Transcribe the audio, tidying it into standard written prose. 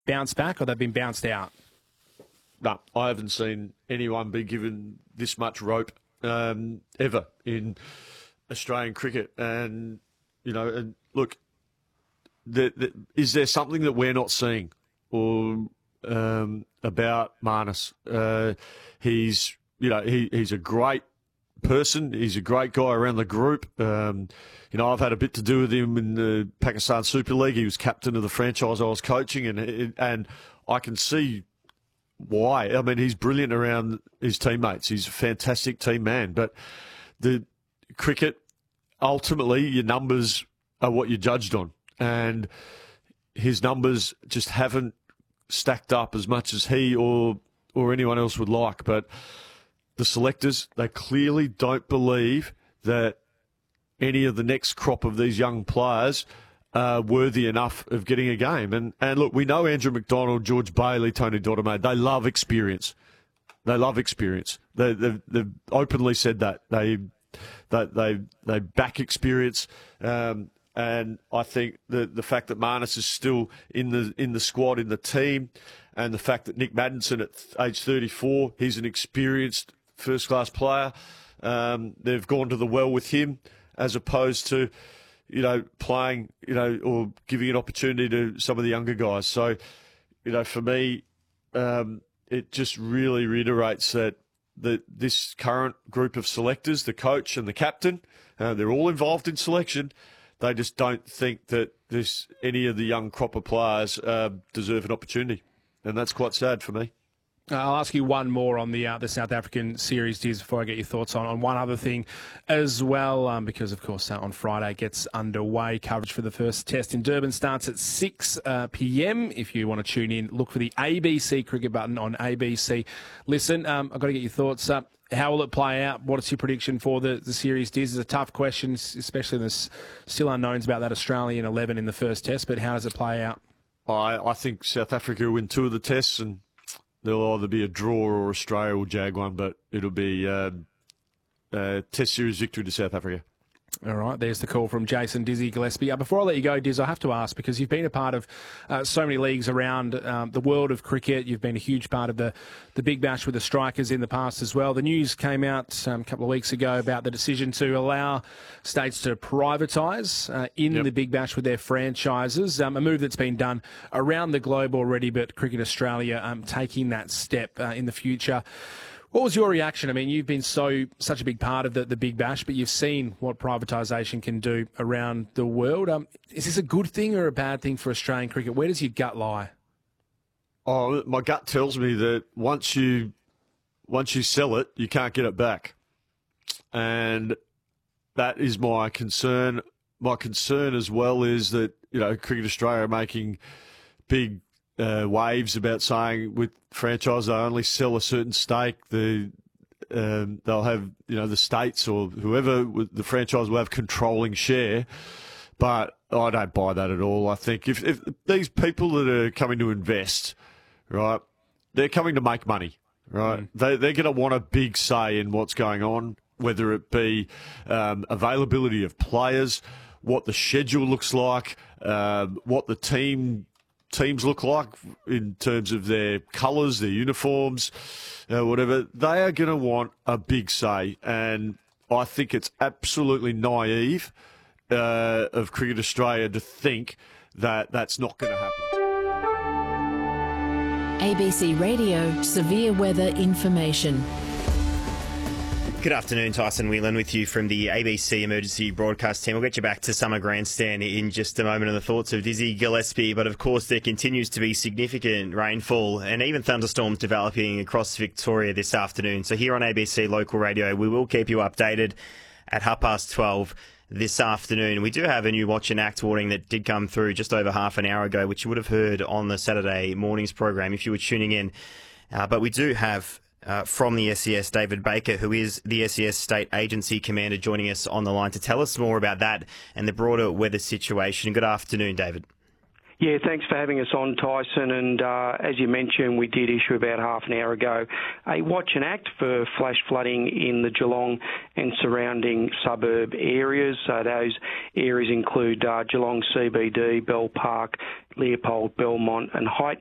bounced back or they've been bounced out? No, I haven't seen anyone be given this much rope ever in Australian cricket. And, and look, is there something that we're not seeing or about Marnus? He's a great person. He's a great guy around the group. I've had a bit to do with him in the Pakistan Super League. He was captain of the franchise I was coaching, and I can see why. I mean, he's brilliant around his teammates. He's a fantastic team man. But the cricket, ultimately, your numbers are what you're judged on. And his numbers just haven't stacked up as much as he or anyone else would like. But the selectors, they clearly don't believe that any of the next crop of these young players are worthy enough of getting a game. And look, we know Andrew McDonald, George Bailey, Tony Dodemaide, they love experience. They love experience. They've openly said that. They back experience. And I think the fact that Marnus is still in the squad, in the team, and the fact that Nick Maddinson at age 34, he's an experienced first-class player. They've gone to the well with him as opposed to, playing, or giving an opportunity to some of the younger guys. So, for me, it just really reiterates that this current group of selectors, the coach and the captain, they're all involved in selection. They just don't think that any of the young crop of players deserve an opportunity. And that's quite sad for me. I'll ask you one more on the South African series, Diz, before I get your thoughts on one other thing as well, because, of course, on Friday gets underway. Coverage for the first test in Durban starts at 6 p.m. If you want to tune in, look for the ABC cricket button on ABC. Listen, I've got to get your thoughts up. How will it play out? What's your prediction for the series, Diz? It's a tough question, especially there's still unknowns about that Australian 11 in the first test, but how does it play out? I think South Africa will win 2 of the tests, and there'll either be a draw or Australia will jag one, but it'll be a test series victory to South Africa. All right, there's the call from Jason Dizzy Gillespie. Before I let you go, Diz, I have to ask, because you've been a part of so many leagues around the world of cricket. You've been a huge part of the Big Bash with the Strikers in the past as well. The news came out a couple of weeks ago about the decision to allow states to privatise in the Big Bash with their franchises, a move that's been done around the globe already, but Cricket Australia taking that step in the future. What was your reaction? I mean, you've been such a big part of the Big Bash, but you've seen what privatisation can do around the world. Is this a good thing or a bad thing for Australian cricket? Where does your gut lie? Oh, my gut tells me that once you sell it, you can't get it back. And that is my concern. My concern as well is that, Cricket Australia are making big waves about saying with franchise they only sell a certain stake. They'll have the states or whoever the franchise will have controlling share, but I don't buy that at all. I think if these people that are coming to invest, right, they're coming to make money, right? They're going to want a big say in what's going on, whether it be availability of players, what the schedule looks like, what the teams look like in terms of their colours, their uniforms, whatever. They are going to want a big say, and I think it's absolutely naive of Cricket Australia to think that that's not going to happen. ABC Radio Severe Weather Information. Good afternoon, Tyson Whelan with you from the ABC Emergency Broadcast team. We'll get you back to Summer Grandstand in just a moment and the thoughts of Dizzy Gillespie. But of course, there continues to be significant rainfall and even thunderstorms developing across Victoria this afternoon. So here on ABC Local Radio, we will keep you updated at 12:30 this afternoon. We do have a new Watch and Act warning that did come through just over half an hour ago, which you would have heard on the Saturday morning's program if you were tuning in. But we do have from the SES, David Baker, who is the SES State Agency Commander, joining us on the line to tell us more about that and the broader weather situation. Good afternoon, David. Yeah, thanks for having us on, Tyson. And as you mentioned, we did issue about half an hour ago a Watch and Act for flash flooding in the Geelong and surrounding suburb areas. So those areas include Geelong CBD, Bell Park, Leopold, Belmont and Highton.